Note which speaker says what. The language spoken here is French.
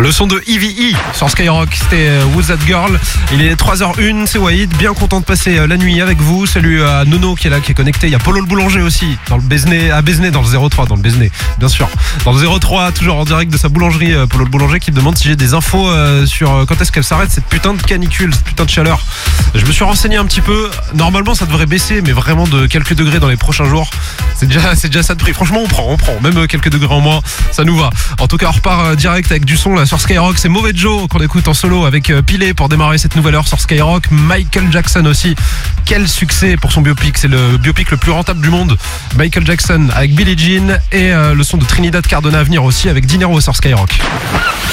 Speaker 1: Le son de EVE sur Skyrock, c'était Who's That Girl. Il est 3h01, c'est Wahid, bien content de passer la nuit avec vous. Salut à Nono qui est là, qui est connecté. Il y a Polo le boulanger aussi, dans le Béziers, à Béziers, dans le 03, dans le Béziers, bien sûr. Dans le 03, toujours en direct de sa boulangerie, Polo le boulanger qui me demande si j'ai des infos sur quand est-ce qu'elle s'arrête cette putain de canicule, cette putain de chaleur. Je me suis renseigné un petit peu, normalement ça devrait baisser, mais vraiment de quelques degrés dans les prochains jours. C'est déjà ça de prix. Franchement, on prend, même quelques degrés en moins, ça nous va. En tout cas, on repart direct avec du son là sur Skyrock. C'est Mauvais Joe qu'on écoute en solo avec Pilé pour démarrer cette nouvelle heure sur Skyrock. Michael Jackson aussi. Quel succès pour son biopic. C'est le biopic le plus rentable du monde. Michael Jackson avec Billie Jean et le son de Trinidad Cardona à venir aussi avec Dinero sur Skyrock.